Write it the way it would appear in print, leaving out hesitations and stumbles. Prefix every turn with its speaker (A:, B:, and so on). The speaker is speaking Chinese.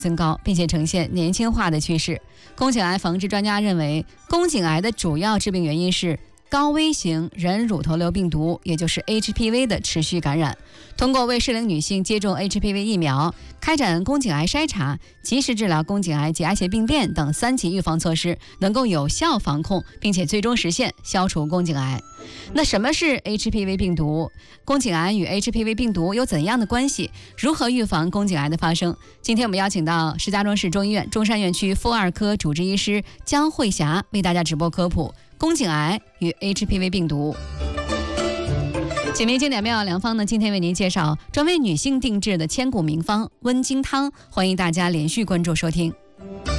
A: 增高，并且呈现年轻化的趋势。宫颈癌防治专家认为，宫颈癌的主要致病原因是高危型人乳头瘤病毒，也就是 HPV 的持续感染。通过为适龄女性接种 HPV 疫苗，开展宫颈癌筛查，及时治疗宫颈癌及癌前病变等3级预防措施，能够有效防控，并且最终实现消除宫颈癌。那什么是 HPV 病毒？宫颈癌与 HPV 病毒有怎样的关系？如何预防宫颈癌的发生？今天我们邀请到石家庄市中医院中山院区妇儿科主治医师姜慧霞为大家直播科普宫颈癌与 HPV 病毒。启明经典妙药良方呢，今天为您介绍专为女性定制的千古名方温经汤，欢迎大家连续关注收听。